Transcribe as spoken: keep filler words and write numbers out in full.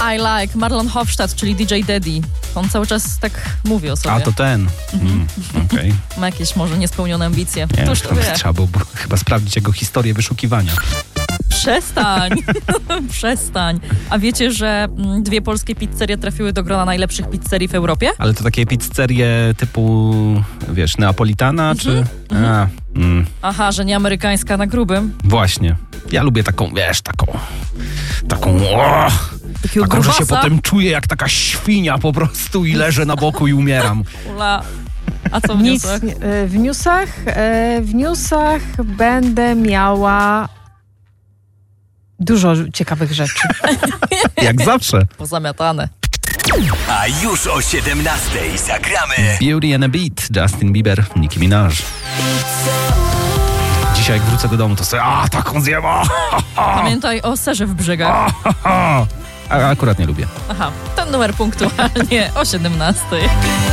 I Like, Marlon Hofstadt, czyli D J Daddy. On cały czas tak mówi o sobie. A to ten. Mm, okay. Ma jakieś może niespełnione ambicje. Nie, Któż to wie? trzeba było chyba sprawdzić jego historię wyszukiwania. Przestań, przestań. A wiecie, że dwie polskie pizzerie trafiły do grona najlepszych pizzerii w Europie? Ale to takie pizzerie typu, wiesz, neapolitana, mm-hmm. czy... A, mm. Aha, że nie amerykańska na grubym. Właśnie. Ja lubię taką, wiesz, taką... Taką... O, takiego taką, że się grubasa. potem czuję jak taka świnia po prostu i leżę na boku i umieram. Ula. A co w Nic, newsach? w newsach? W newsach będę miała... Dużo ciekawych rzeczy. Jak zawsze. Pozamiatane. A już o siedemnastej zagramy Beauty and a Beat, Justin Bieber, Nicki Minaj. Dzisiaj jak wrócę do domu, to sobie a, taką zjem. Pamiętaj o serze w brzegach. A akurat nie lubię. Aha, ten numer punktualnie o siedemnastej.